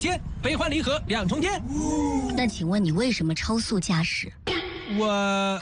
天悲欢离合两重天。 那请问你为什么超速驾驶？ 我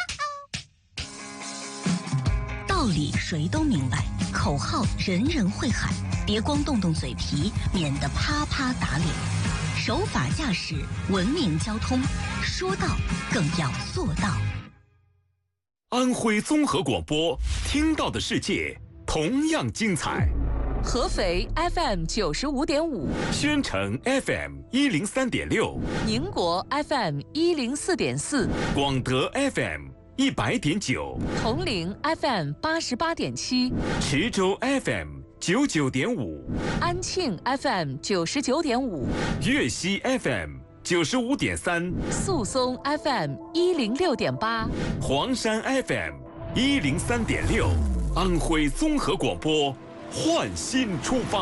道理谁都明白，口号人人会喊，别光动动嘴皮，免得啪啪打脸。守法驾驶，文明交通，说到更要做到。 安徽综合广播，听到的世界同样精彩。 合肥 FM 95.5， 宣城 FM 103.6， 宁国 FM 104.4， 广德 FM 100.9， 铜陵 FM 88.7， 池州 FM 99.5， 安庆 FM 99.5， 粤西 FM 95.3， 宿松 FM 106.8， 黄山 FM 103.6，安徽综合广播，焕新出发。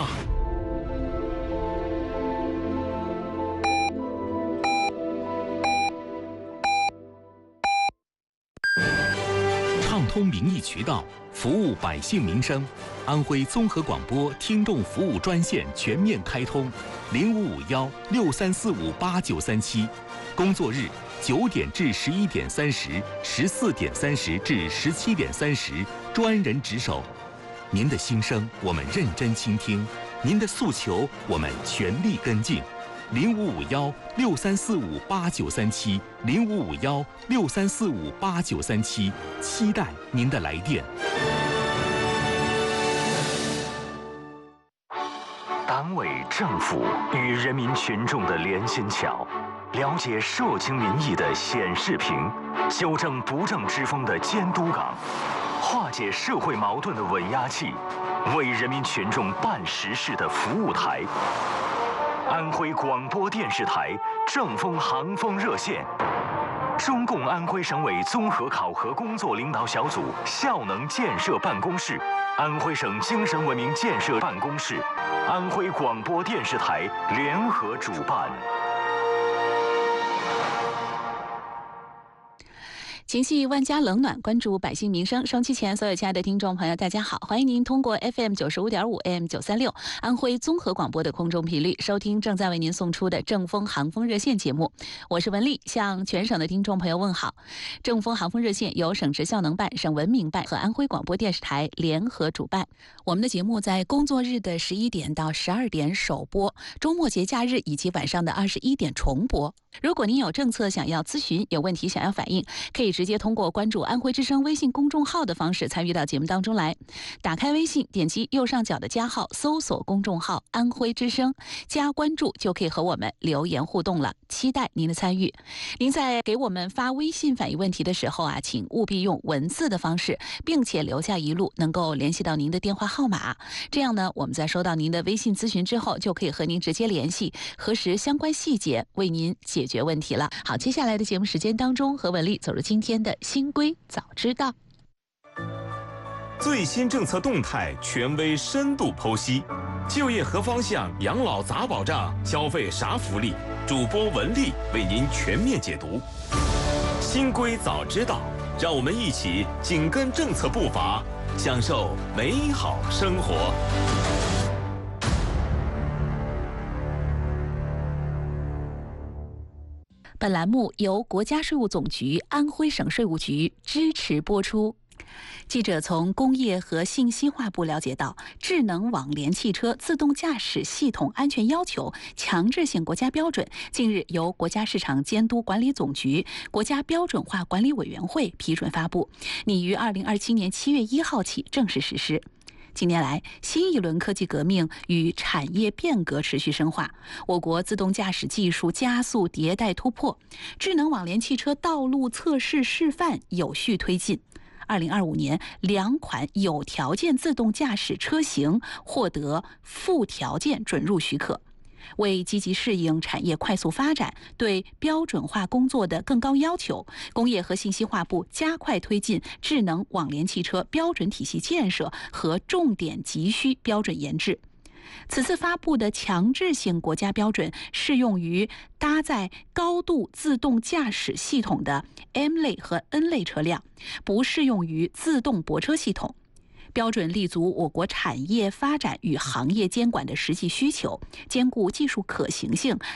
畅通民意渠道，服务百姓民生。安徽综合广播听众服务专线全面开通，0551-6345-8937，工作日9点至11点30、14点30至17点30，专人值守。您的心声我们认真倾听，您的诉求我们全力跟进。0551-6345-8937，0551-6345-8937，期待您的来电。 党委政府与人民群众的连心桥，了解社情民意的显示屏，纠正不正之风的监督岗，化解社会矛盾的稳压器，为人民群众办实事的服务台。安徽广播电视台正风航风热线，中共安徽省委综合考核工作领导小组效能建设办公室，安徽省精神文明建设办公室，安徽广播电视台联合主办。 情系万家冷暖，关注百姓民生。收机前，所有亲爱的听众朋友，大家好，欢迎您通过 FM 95.5 AM 936安徽综合广播的空中频率收听正在为您送出的正风航风热线节目。我是文丽，向全省的听众朋友问好。正风航风热线由省直效能办、省文明办和安徽广播电视台联合主办。我们的节目在工作日的11点到12点首播，周末节假日以及晚上的21点重播。如果您有政策想要咨询，有问题想要反映，可以直接通过关注安徽之声微信公众号的方式参与到节目当中来。打开微信，点击右上角的加号，搜索公众号安徽之声，加关注就可以和我们留言互动了，期待您的参与。您在给我们发微信反映问题的时候啊，请务必用文字的方式，并且留下一路能够联系到您的电话号码，这样呢，我们在收到您的微信咨询之后，就可以和您直接联系，核实相关细节，为您解决问题了。好，接下来的节目时间当中，和文丽走入今天的新规早知道。 最新政策动态权威深度剖析，就业何方向，养老咋保障，消费啥福利，主播文丽为您全面解读。新规早知道，让我们一起紧跟政策步伐，享受美好生活。 本栏目由国家税务总局、安徽省税务局支持播出。记者从工业和信息化部了解到，智能网联汽车自动驾驶系统安全要求强制性国家标准近日由国家市场监督管理总局、国家标准化管理委员会批准发布，拟于2027年7月1号起正式实施。近年来，新一轮科技革命与产业变革持续深化，我国自动驾驶技术加速迭代突破，智能网联汽车道路测试示范有序推进。2025年，2款有条件自动驾驶车型获得附条件准入许可。为积极适应产业快速发展，对标准化工作的更高要求，工业和信息化部加快推进智能网联汽车标准体系建设和重点急需标准研制。此次发布的强制性国家标准适用于搭载高度自动驾驶系统的 M 类和 N 类车辆，不适用于自动泊车系统。 标准立足我国产业发展与行业监管的实际需求，兼顾技术可行性、